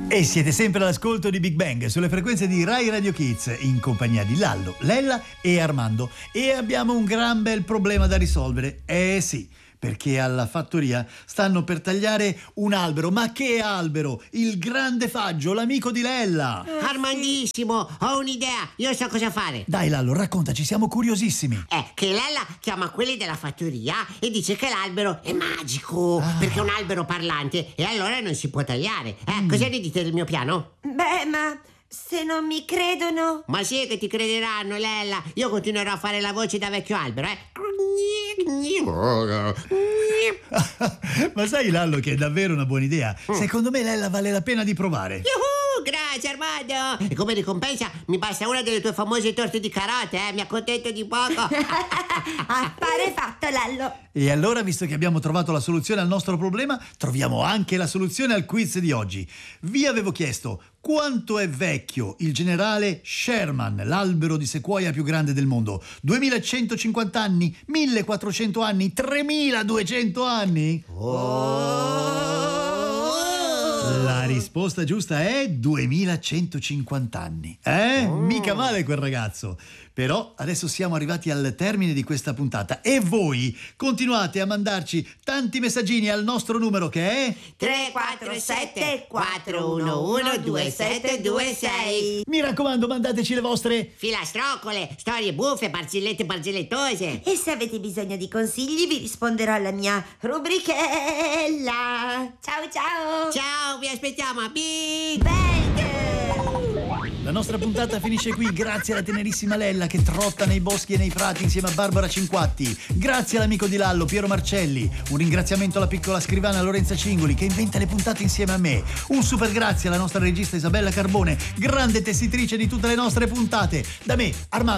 E siete sempre all'ascolto di Big Bang sulle frequenze di Rai Radio Kids in compagnia di Lallo, Lella e Armando. E abbiamo un gran bel problema da risolvere. Sì, perché alla fattoria stanno per tagliare un albero. Ma che albero? Il grande faggio, l'amico di Lella. Armandissimo, ho un'idea, io so cosa fare. Dai Lallo, raccontaci, siamo curiosissimi. È che Lella chiama quelli della fattoria e dice che l'albero è magico, perché è un albero parlante e allora non si può tagliare. Cosa ne dite del mio piano? Beh, ma se non mi credono... Ma sì che ti crederanno, Lella. Io continuerò a fare la voce da vecchio albero, Ma sai Lallo che è davvero una buona idea. Secondo me Lella vale la pena di provare. Yuhu, grazie Armando. E come ricompensa mi basta una delle tue famose torte di carote, mi accontento di poco. Affare fatto, Lallo. E allora, visto che abbiamo trovato la soluzione al nostro problema, troviamo anche la soluzione al quiz di oggi. Vi avevo chiesto quanto è vecchio il generale Sherman, l'albero di sequoia più grande del mondo. 2150 anni, 1400 anni, 3200 anni? La risposta giusta è 2150 anni. Mica male quel ragazzo. Però adesso siamo arrivati al termine di questa puntata e voi continuate a mandarci tanti messaggini al nostro numero che è 347 411 2726. Mi raccomando, mandateci le vostre Filastrocole, storie buffe, barzellettose. E se avete bisogno di consigli vi risponderò alla mia rubrichella. Ciao ciao. Ciao, vi aspettiamo a Big Bang! La nostra puntata finisce qui, grazie alla tenerissima Lella che trotta nei boschi e nei prati insieme a Barbara Cinquatti. Grazie all'amico di Lallo, Piero Marcelli. Un ringraziamento alla piccola scrivana Lorenza Cingoli che inventa le puntate insieme a me. Un super grazie alla nostra regista Isabella Carbone, grande tessitrice di tutte le nostre puntate. Da me, Armando.